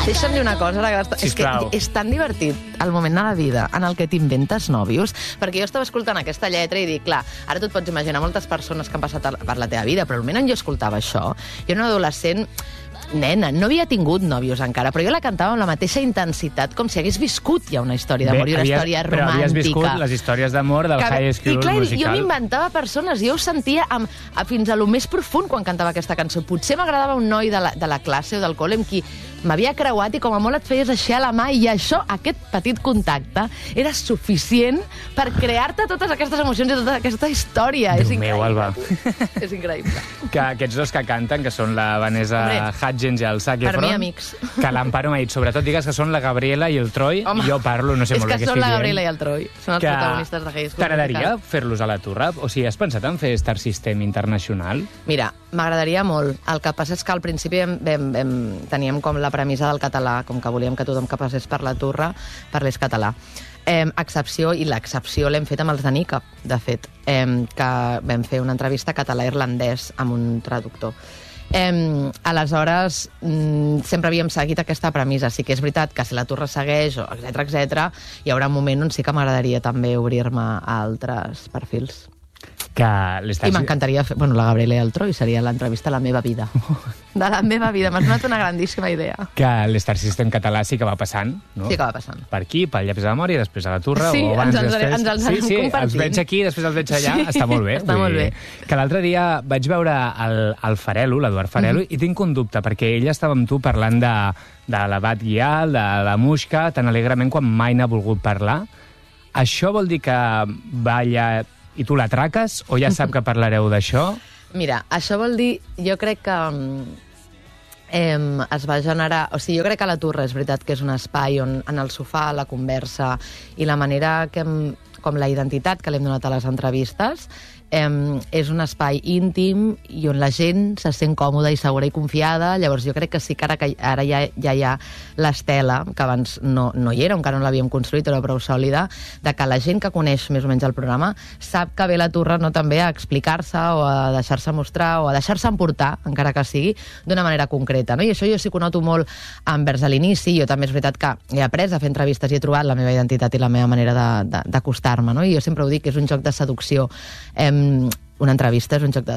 Deixa'm dir una cosa, és que és tan divertit el moment de la vida en el que t'inventes nòvios, perquè jo estava escoltant aquesta lletra i dic, clar, ara tu et pots imaginar moltes persones que han passat per la teva vida, però el moment en jo escoltava això, jo era una adolescent nena, no havia tingut nòvios encara, però jo la cantava amb la mateixa intensitat com si hagués viscut ja una història d'amor i una història romàntica. Però havies viscut les històries d'amor del High School Musical. I jo m'inventava persones, jo ho sentia fins a lo més profund quan cantava aquesta cançó. Potser m'agradava un noi de la classe o del col·le amb qui m'havia creuat i com a molt et feies així a la mà i això, aquest petit contacte, era suficient per crear-te totes aquestes emocions i tota aquesta història. Déu meu, Alba. És increïble. Que aquests dos que canten, que són la Vanessa Hudgens i el Zac Efron... Per mi, amics. Que l'Amparo m'ha dit, sobretot digues que són la Gabriela i el Troy, i jo parlo, no sé molt bé què estic dient. És que són la Gabriela i el Troy, són els protagonistes de High School Musical. T'agradaria fer-los a la turra? O sigui, has pensat en fer Star System internacional? Mira, m'agradaria molt. El que passa és que al principi teníem com la premissa del català, com que volíem que tothom que passés per la turra parlés català. Excepció, i l'excepció l'hem fet amb els de Nika, de fet, que vam fer una entrevista català-irlandès amb un traductor. Aleshores, sempre havíem seguit aquesta premissa. Sí que és veritat que si la turra segueix, etc, hi haurà un moment on sí que m'agradaria també obrir-me a altres perfils. I m'encantaria fer... Bueno, la Gabriela i el Troy seria l'entrevista de la meva vida. De la meva vida. M'has donat una grandíssima idea. Que l'Star System català sí que va passant, no? Sí que va passant. Per aquí, pel Llapis de Memòria, després a la turra, sí, o abans després... ens els anem compartint. Els veig aquí, després els veig allà. Sí, està molt bé. Està molt bé. Que l'altre dia vaig veure el Farelo, l'Eduard Farelo, i tinc un dubte, perquè ella estava amb tu parlant de l'Abat Guial, de la Muixca, tan alegrement quan mai n'ha volgut parlar. Això vol dir que balla... I tu la traques, o ja sap que parlareu d'això? Mira, això vol dir... Jo crec que es va generar... O sigui, jo crec que la turra és veritat que és un espai on en el sofà, la conversa i la manera que com la identitat que l'hem donat a les entrevistes és un espai íntim i on la gent se sent còmoda i segura i confiada. Llavors jo crec que sí que ara ja hi ha l'estela, que abans no hi era, encara no l'havíem construït, era prou sòlida, de que la gent que coneix més o menys el programa sap que ve la turra no també a explicar-se o a deixar-se mostrar o a deixar-se emportar, encara que sigui, d'una manera concreta. No? I això jo sí que ho noto molt envers a l'inici. Jo també és veritat que he après a fer entrevistes i he trobat la meva identitat i la meva manera d'acostar-me. No? I jo sempre ho dic, que és un joc de seducció. Una entrevista és un joc de